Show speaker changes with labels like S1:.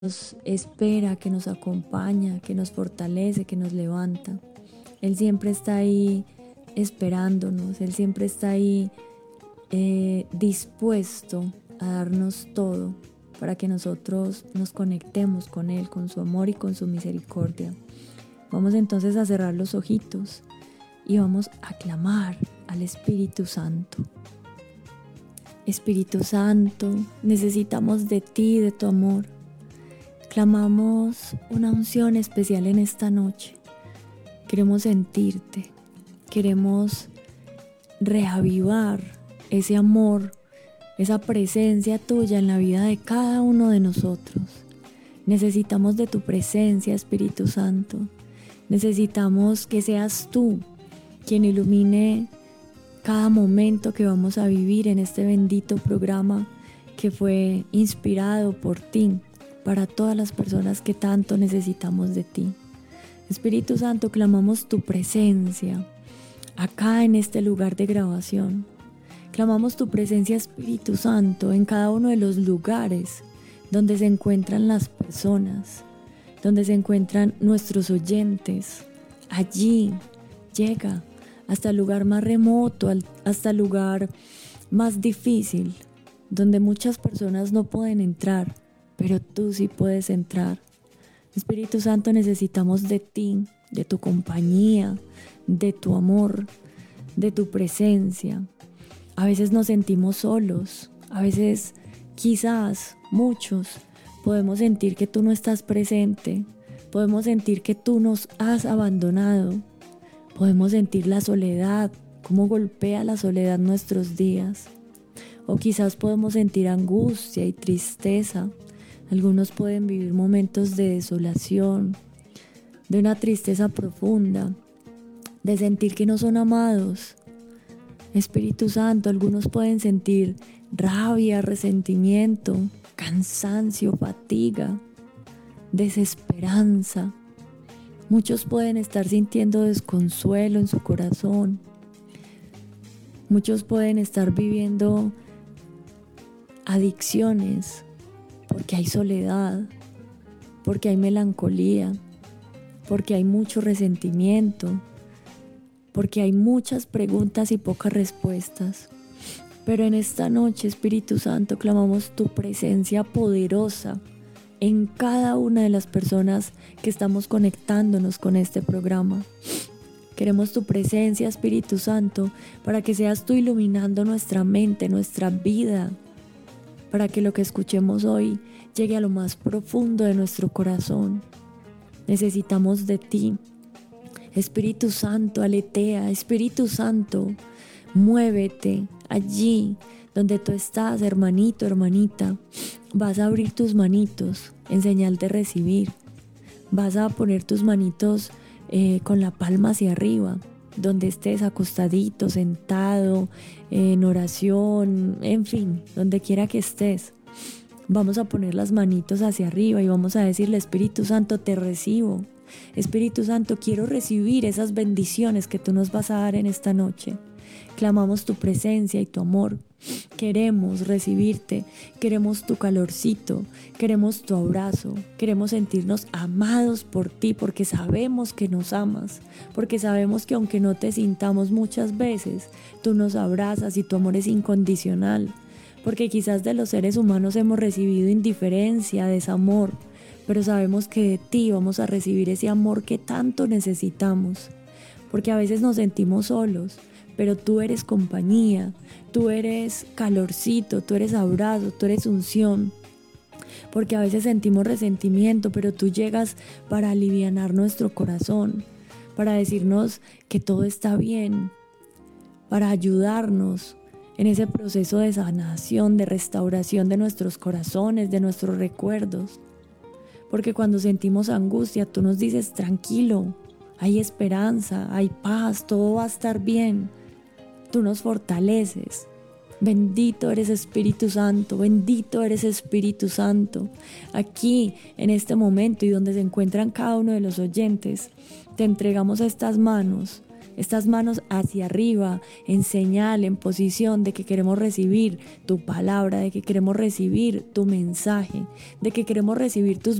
S1: nos espera, que nos acompaña, que nos fortalece, que nos levanta. Él siempre está ahí esperándonos, Él siempre está ahí dispuesto a darnos todo para que nosotros nos conectemos con Él, con su amor y con su misericordia. Vamos entonces a cerrar los ojitos y vamos a clamar al Espíritu Santo. Espíritu Santo, necesitamos de ti, de tu amor. Clamamos una unción especial en esta noche. Queremos sentirte, queremos reavivar ese amor, esa presencia tuya en la vida de cada uno de nosotros. Necesitamos de tu presencia, Espíritu Santo. Necesitamos que seas tú quien ilumine cada momento que vamos a vivir en este bendito programa que fue inspirado por ti, para todas las personas que tanto necesitamos de ti. Espíritu Santo, clamamos tu presencia acá en este lugar de grabación. Clamamos tu presencia, Espíritu Santo, en cada uno de los lugares donde se encuentran las personas, donde se encuentran nuestros oyentes. Allí llega hasta el lugar más remoto, hasta el lugar más difícil, donde muchas personas no pueden entrar, pero tú sí puedes entrar. Espíritu Santo, necesitamos de ti, de tu compañía, de tu amor, de tu presencia. A veces nos sentimos solos, a veces quizás muchos podemos sentir que tú no estás presente, podemos sentir que tú nos has abandonado, podemos sentir la soledad, cómo golpea la soledad nuestros días, o quizás podemos sentir angustia y tristeza. Algunos pueden vivir momentos de desolación, de una tristeza profunda, de sentir que no son amados. Espíritu Santo, algunos pueden sentir rabia, resentimiento, cansancio, fatiga, desesperanza. Muchos pueden estar sintiendo desconsuelo en su corazón. Muchos pueden estar viviendo adicciones, porque hay soledad, porque hay melancolía, porque hay mucho resentimiento, porque hay muchas preguntas y pocas respuestas. Pero en esta noche, Espíritu Santo, clamamos tu presencia poderosa en cada una de las personas que estamos conectándonos con este programa. Queremos tu presencia, Espíritu Santo, para que seas tú iluminando nuestra mente, nuestra vida, para que lo que escuchemos hoy llegue a lo más profundo de nuestro corazón. Necesitamos de ti. Espíritu Santo, aletea. Espíritu Santo, muévete allí donde tú estás, hermanito, hermanita. Vas a abrir tus manitos en señal de recibir. Vas a poner tus manitos con la palma hacia arriba, donde estés acostadito, sentado, en oración, en fin, donde quiera que estés. Vamos a poner las manitos hacia arriba y vamos a decirle: Espíritu Santo, te recibo. Espíritu Santo, quiero recibir esas bendiciones que tú nos vas a dar en esta noche. Clamamos tu presencia y tu amor. Queremos recibirte, queremos tu calorcito, queremos tu abrazo, queremos sentirnos amados por ti, porque sabemos que nos amas, porque sabemos que aunque no te sintamos muchas veces, tú nos abrazas y tu amor es incondicional, porque quizás de los seres humanos hemos recibido indiferencia, desamor, pero sabemos que de ti vamos a recibir ese amor que tanto necesitamos, porque a veces nos sentimos solos, pero tú eres compañía, tú eres calorcito, tú eres abrazo, tú eres unción, porque a veces sentimos resentimiento, pero tú llegas para alivianar nuestro corazón, para decirnos que todo está bien, para ayudarnos en ese proceso de sanación, de restauración de nuestros corazones, de nuestros recuerdos. Porque cuando sentimos angustia, tú nos dices: tranquilo, hay esperanza, hay paz, todo va a estar bien. Tú nos fortaleces. Bendito eres, Espíritu Santo, bendito eres, Espíritu Santo. Aquí, en este momento y donde se encuentran cada uno de los oyentes, te entregamos estas manos, estas manos hacia arriba, en señal, en posición de que queremos recibir tu palabra, de que queremos recibir tu mensaje, de que queremos recibir tus